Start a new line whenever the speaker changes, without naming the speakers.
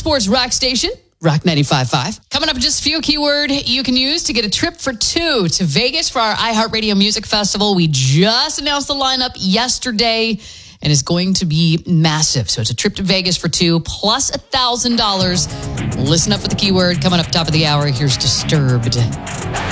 Sports Rock Station, Rock 95.5. Coming up, just a few keyword you can use to get a trip for two to Vegas for our iHeartRadio Music Festival. We just announced the lineup yesterday, and it's going to be massive. So it's a trip to Vegas for two plus $1,000. Listen up for the keyword. Coming up top of the hour, here's Disturbed.